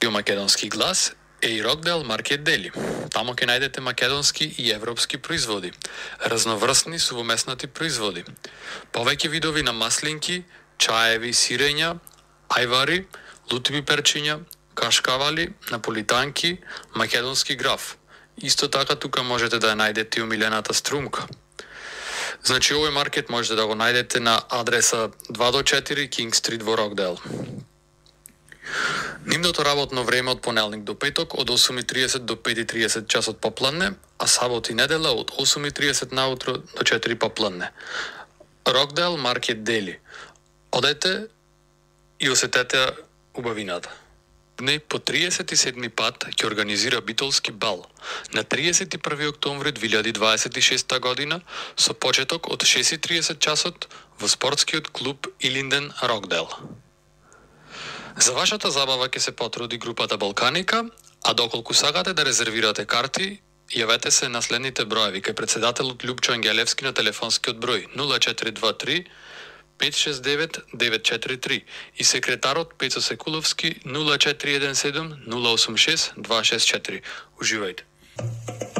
Радио Македонски глас е и Рокдел Маркет Дели. Тамо ќе најдете македонски и европски производи, разноврстни сувомеснати производи, повеќе видови на маслинки, чаеви, сирења, ајвари, лутви перчиња, кашкавали, наполитанки, македонски граф. Исто така тука можете да ја најдете и умилената струмка. Значи овој маркет можете да го најдете на адреса 2 до 4 King Street во Рокдел. Нивното работно време од понеделник до петок од 8:30 до 5:30 часот попладне, а сабот и недела од 8:30 наутро до 4 попладне. Рокдел Маркет Дели. Одете и осетете убавината. Не по 37 пат ќе организира битолски бал на 31 октомври 2026 година со почеток од 6:30 часот во спортскиот клуб Илинден Рокдел. За вашата забава ќе се потруди групата Балканика, а доколку сакате да резервирате карти, јавете се на следните броеви кај председателот Љупчо Ангелевски на телефонскиот број 0423 569 943 и секретарот Пецо Секуловски 0417 086 264. Уживајте.